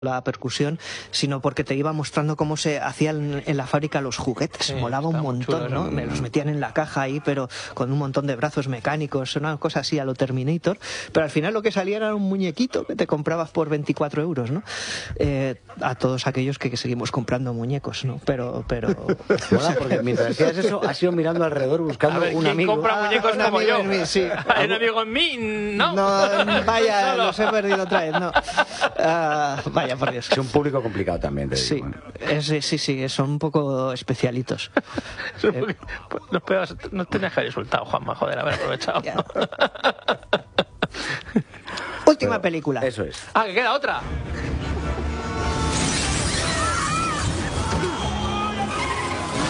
la percusión, sino porque te iba mostrando cómo se hacían en la fábrica los juguetes. Sí, molaba un montón, chulo, ¿no? Me los metían en la caja ahí, pero con un montón de brazos mecánicos, una cosa así a lo Terminator, pero al final lo que salía era un muñequito que te comprabas por 24 euros, ¿no? A todos aquellos que seguimos comprando muñecos, ¿no? Pero... Mola, porque mientras hacías eso, has ido mirando alrededor buscando A ver, un ¿quién amigo. compra muñecos un como amigo yo? en mí, sí. ¿Hay un amigo en mí? No. No, vaya, Solo. los he perdido otra vez, no. Vaya, por Dios. Es un público complicado también, te Sí, digo. sí, son un poco especialitos. No tenías que haber insultado, Juanma, joder, haber aprovechado. Ya. Última película. Eso es. Ah, que queda otra.